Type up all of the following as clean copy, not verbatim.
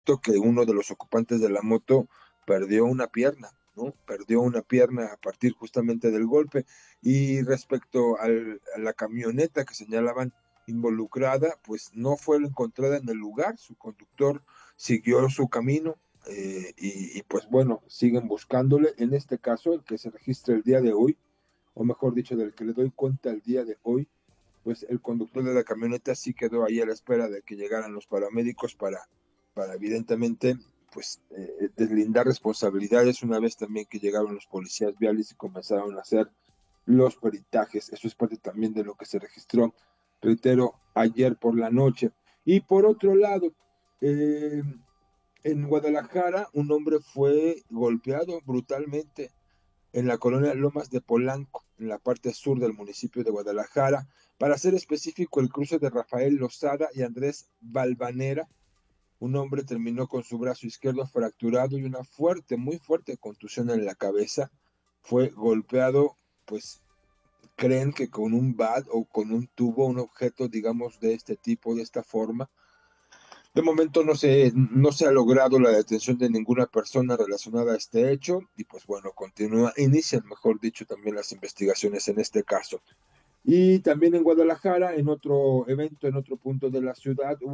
que uno de los ocupantes de la moto perdió una pierna, ¿no? Perdió una pierna a partir justamente del golpe. Y respecto a la camioneta que señalaban involucrada, pues no fue encontrada en el lugar, su conductor siguió su camino, pues bueno, siguen buscándole. En este caso, el que se registra el día de hoy, o mejor dicho, del que le doy cuenta el día de hoy, pues el conductor de la camioneta sí quedó ahí a la espera de que llegaran los paramédicos para evidentemente, pues deslindar responsabilidades una vez también que llegaron los policías viales y comenzaron a hacer los peritajes. Eso es parte también de lo que se registró, reitero, ayer por la noche. Y por otro lado, eh, en Guadalajara, un hombre fue golpeado brutalmente en la colonia Lomas de Polanco, en la parte sur del municipio de Guadalajara. Para ser específico, el cruce de Rafael Lozada y Andrés Valvanera. Un hombre terminó con su brazo izquierdo fracturado y una fuerte, muy fuerte contusión en la cabeza. Fue golpeado, pues creen que con un bat o con un tubo, un objeto, digamos, de este tipo, de esta forma. De momento no se ha logrado la detención de ninguna persona relacionada a este hecho y pues bueno, inician, mejor dicho, también las investigaciones en este caso. Y también en Guadalajara, en otro evento, en otro punto de la ciudad, hubo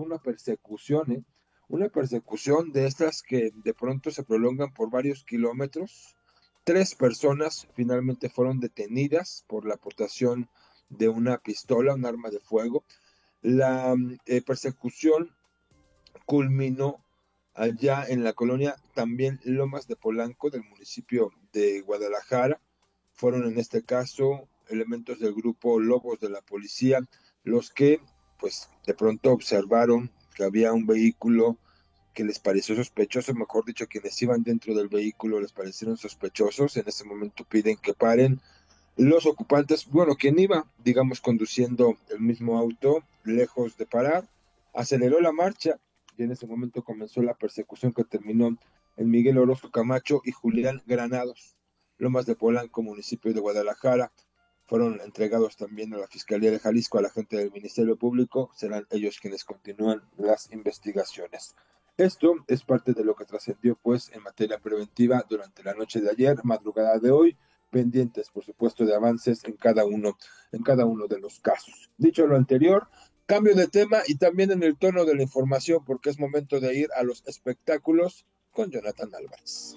una persecución de estas que de pronto se prolongan por varios kilómetros. 3 personas finalmente fueron detenidas por la aportación de una pistola, un arma de fuego. La persecución culminó allá en la colonia también Lomas de Polanco del municipio de Guadalajara. Fueron en este caso elementos del grupo Lobos de la policía los que pues de pronto observaron que había un vehículo que les pareció sospechoso, mejor dicho, quienes iban dentro del vehículo les parecieron sospechosos. En ese momento piden que paren los ocupantes, bueno, quien iba, digamos, conduciendo el mismo auto, lejos de parar, aceleró la marcha y en ese momento comenzó la persecución que terminó en Miguel Orozco Camacho y Julián Granados, Lomas de Polanco, municipio de Guadalajara. Fueron entregados también a la Fiscalía de Jalisco, a la gente del Ministerio Público. Serán ellos quienes continúan las investigaciones. Esto es parte de lo que trascendió pues en materia preventiva durante la noche de ayer, madrugada de hoy, pendientes, por supuesto, de avances en cada uno de los casos. Dicho lo anterior, cambio de tema y también en el tono de la información, porque es momento de ir a los espectáculos con Jonathan Álvarez.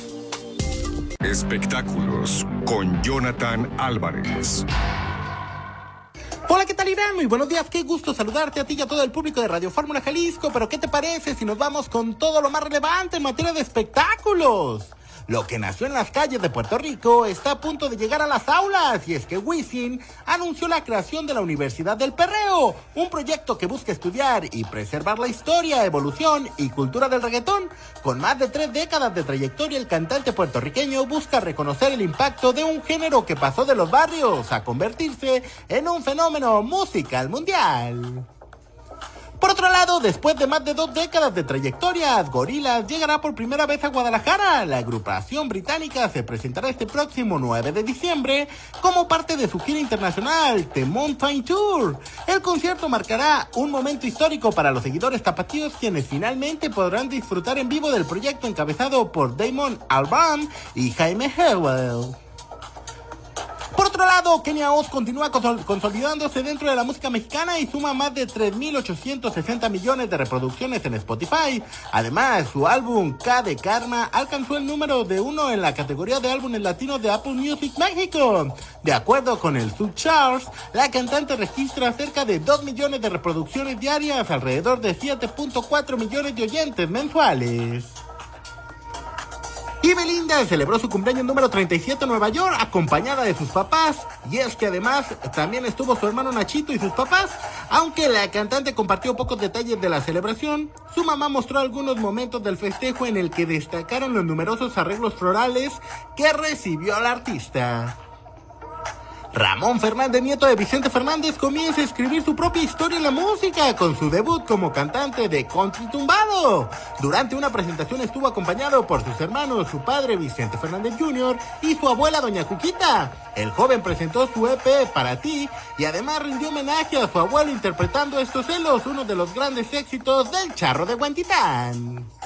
Espectáculos con Jonathan Álvarez. Hola, ¿qué tal, Irán? Muy buenos días, qué gusto saludarte a ti y a todo el público de Radio Fórmula Jalisco. Pero ¿qué te parece si nos vamos con todo lo más relevante en materia de espectáculos? Lo que nació en las calles de Puerto Rico está a punto de llegar a las aulas, y es que Wisin anunció la creación de la Universidad del Perreo, un proyecto que busca estudiar y preservar la historia, evolución y cultura del reggaetón. Con más de 3 décadas de trayectoria, el cantante puertorriqueño busca reconocer el impacto de un género que pasó de los barrios a convertirse en un fenómeno musical mundial. Por otro lado, después de más de 2 décadas de trayectoria, Gorillaz llegará por primera vez a Guadalajara. La agrupación británica se presentará este próximo 9 de diciembre como parte de su gira internacional The Mountain Tour. El concierto marcará un momento histórico para los seguidores tapatíos, quienes finalmente podrán disfrutar en vivo del proyecto encabezado por Damon Albarn y Jaime Hewell. Por otro lado, Kenia Oz continúa consolidándose dentro de la música mexicana y suma más de 3.860 millones de reproducciones en Spotify. Además, su álbum K de Karma alcanzó el número 1 en la categoría de álbumes latinos de Apple Music México. De acuerdo con el Subcharts, la cantante registra cerca de 2 millones de reproducciones diarias, alrededor de 7.4 millones de oyentes mensuales. Y Belinda celebró su cumpleaños número 37 en Nueva York, acompañada de sus papás. Y es que además también estuvo su hermano Nachito y sus papás. Aunque la cantante compartió pocos detalles de la celebración, su mamá mostró algunos momentos del festejo en el que destacaron los numerosos arreglos florales que recibió la artista. Ramón Fernández, nieto de Vicente Fernández, comienza a escribir su propia historia en la música con su debut como cantante de country tumbado. Durante una presentación estuvo acompañado por sus hermanos, su padre Vicente Fernández Jr. y su abuela Doña Cuquita. El joven presentó su EP Para Ti y además rindió homenaje a su abuelo interpretando Estos celos, uno de los grandes éxitos del Charro de Huentitán.